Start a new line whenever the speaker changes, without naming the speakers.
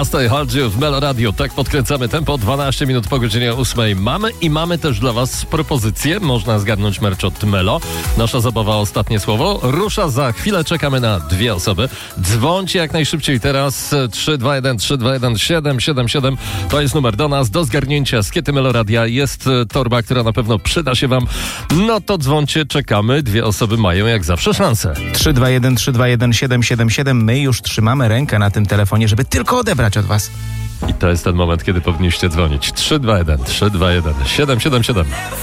Last I Hold You w Melo Radio. Tak podkręcamy tempo, 12 minut po godzinie 8. Mamy też dla was propozycję. Można zgarnąć merch od Melo. Nasza zabawa Ostatnie Słowo rusza za chwilę. Czekamy na 2 osoby. Dzwońcie jak najszybciej teraz. 321 321 777. To jest numer do nas. Do zgarnięcia z Kiety Melo Radia jest torba, która na pewno przyda się wam. No to dzwońcie, czekamy. 2 osoby mają jak zawsze szansę.
321 321 777. My już trzymamy rękę na tym telefonie, żeby tylko odebrać od was.
I to jest ten moment, kiedy powinniście dzwonić. 321 321 777.